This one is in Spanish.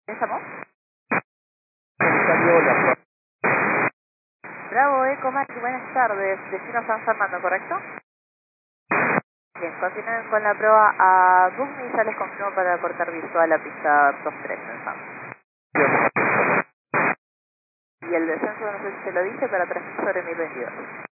¿Estamos? Salió la... Bravo, Eco Maki, buenas tardes. Destino San Fernando, ¿correcto? Bien, continúen con la prueba a Bugni y ya les confirmo para cortar visual a pista 23 en San. Y el descenso, no sé si se lo dice, para transmisor en 1022.